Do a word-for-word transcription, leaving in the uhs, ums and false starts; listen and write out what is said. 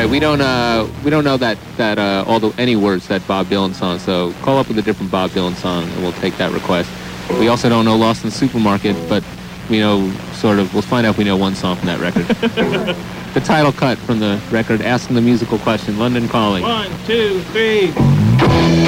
right, we don't uh we don't know that that uh all the any words that Bob Dylan song. So call up with a different Bob Dylan song, and we'll take that request. We also don't know "Lost in the Supermarket," but we know sort of. We'll find out if we know one song from that record. The title cut from the record, "Asking the Musical Question." London Calling. One, two, three.